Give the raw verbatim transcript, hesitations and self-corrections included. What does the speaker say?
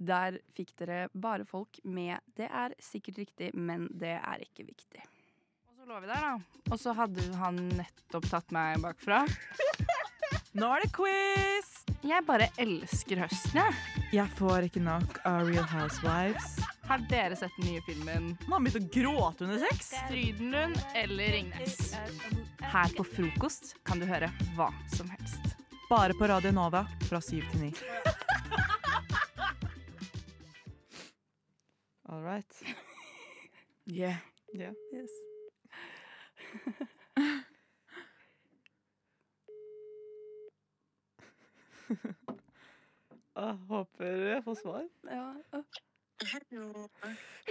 Der fikk dere bare folk med det er sikkert riktig, men det er ikke viktig. Og så lå vi der da, og så hadde han nettopp tatt meg bakfra. Nå er det quiz! Jeg bare elsker høsten, jeg. Jeg får ikke nok av Real Housewives. Har dere sett den nye filmen? Nå har han begynt å gråte under sex. Frydenlund eller Ringnes? Her på frokost kan du høre hva som helst. Bare på Radio Nova fra syv til ni. All right. Yeah. Yeah. Yes. Jeg håper jeg får svar. Ja.